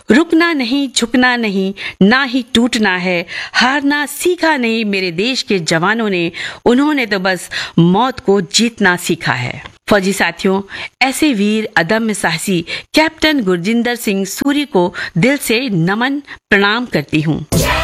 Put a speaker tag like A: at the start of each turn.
A: रुकना नहीं, झुकना नहीं, ना ही टूटना है, हारना सीखा नहीं मेरे देश के जवानों ने, उन्होंने तो बस मौत को जीतना सीखा है। फौजी साथियों, ऐसे वीर अदम्य साहसी कैप्टन गुरजिंदर सिंह सूरी को दिल से नमन प्रणाम करती हूँ।